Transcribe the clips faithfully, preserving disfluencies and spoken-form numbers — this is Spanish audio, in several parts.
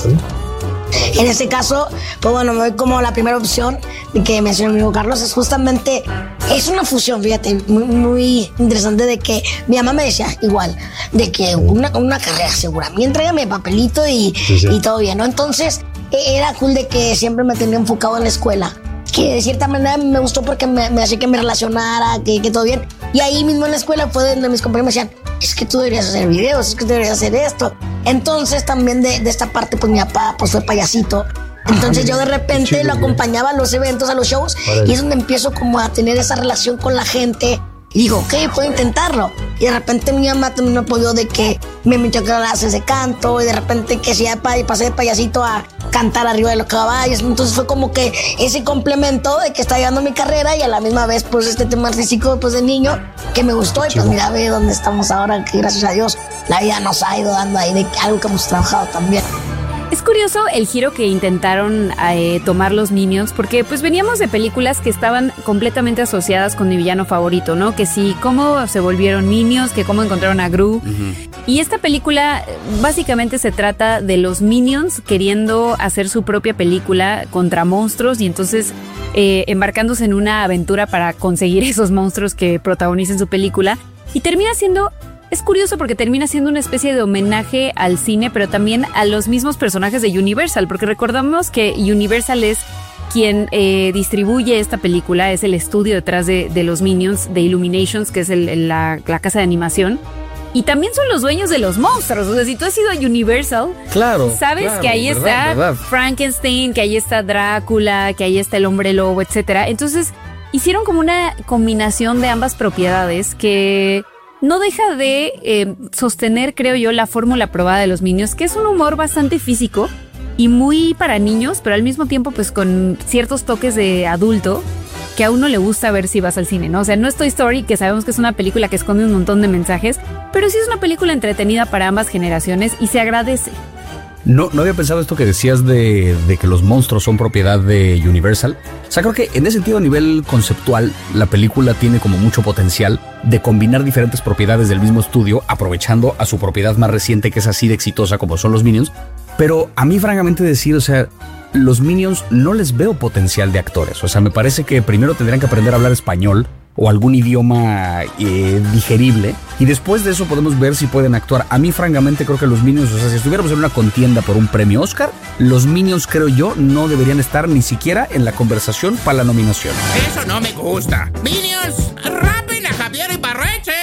En este caso, pues bueno, me voy como la primera opción de que mencionó mi amigo Carlos. Es justamente, es una fusión, fíjate, muy, muy interesante de que mi mamá me decía igual, de que una, una carrera segura. A mí entrégame el papelito y, sí, sí. y todo bien, ¿no? Entonces, era cool de que siempre me tenía enfocado en la escuela. Que de cierta manera me gustó porque me, me hacía que me relacionara, que, que todo bien. Y ahí mismo en la escuela fue donde mis compañeros me decían, es que tú deberías hacer videos, es que tú deberías hacer esto. Entonces también de, de esta parte, pues mi papá pues fue payasito. Entonces ah, yo de repente lo acompañaba a los eventos, a los shows, Parece. y es donde empiezo como a tener esa relación con la gente. Y digo, ok, puedo intentarlo. Y de repente mi mamá también me apoyó de que me metió a clases de canto y de repente que si ya pasé de payasito a cantar arriba de los caballos. Entonces fue como que ese complemento de que está llevando mi carrera y a la misma vez pues este tema artístico pues de niño que me gustó. Y pues mira, ve dónde estamos ahora, que gracias a Dios la vida nos ha ido dando ahí de algo que hemos trabajado también. Es curioso el giro que intentaron eh, tomar los Minions, porque pues veníamos de películas que estaban completamente asociadas con mi villano favorito, ¿no? Que sí, cómo se volvieron Minions, que cómo encontraron a Gru. Uh-huh. Y esta película básicamente se trata de los Minions queriendo hacer su propia película contra monstruos y entonces eh, embarcándose en una aventura para conseguir esos monstruos que protagonicen su película. Y termina siendo... Es curioso porque termina siendo una especie de homenaje al cine, pero también a los mismos personajes de Universal, porque recordamos que Universal es quien eh, distribuye esta película, es el estudio detrás de, de los Minions, de Illuminations, que es el, la, la casa de animación. Y también son los dueños de los monstruos. O sea, si tú has ido a Universal, claro, sabes claro, que ahí verdad, está verdad. Frankenstein, que ahí está Drácula, que ahí está el hombre lobo, etcétera. Entonces, hicieron como una combinación de ambas propiedades que... no deja de eh, sostener, creo yo, la fórmula probada de los Minions, que es un humor bastante físico y muy para niños, pero al mismo tiempo pues con ciertos toques de adulto que a uno le gusta ver si vas al cine, ¿no? O sea, no es Toy Story, que sabemos que es una película que esconde un montón de mensajes, pero sí es una película entretenida para ambas generaciones y se agradece. No, no había pensado esto que decías de, de que los monstruos son propiedad de Universal. O sea, creo que en ese sentido, a nivel conceptual, la película tiene como mucho potencial de combinar diferentes propiedades del mismo estudio, aprovechando a su propiedad más reciente, que es así de exitosa como son los Minions. Pero a mí, francamente decir, o sea, los Minions no les veo potencial de actores. O sea, me parece que primero tendrían que aprender a hablar español o algún idioma eh, digerible, y después de eso podemos ver si pueden actuar. A mí francamente creo que los Minions, o sea, si estuviéramos en una contienda por un premio Oscar, los Minions, creo yo, no deberían estar ni siquiera en la conversación para la nominación. Eso no me gusta. Minions, rapen a Javier Ibarreche.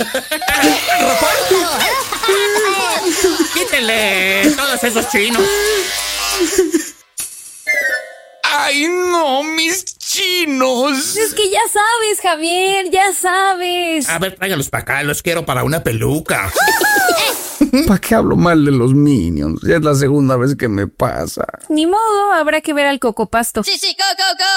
Quítenle todos esos chinos. ¡Ay, no, mis chinos! Es que ya sabes, Javier, ya sabes. A ver, tráigalos para acá, los quiero para una peluca. ¿Para qué hablo mal de los Minions? Ya es la segunda vez que me pasa. Ni modo, habrá que ver al Cocopasto. Sí, sí, go, go, go.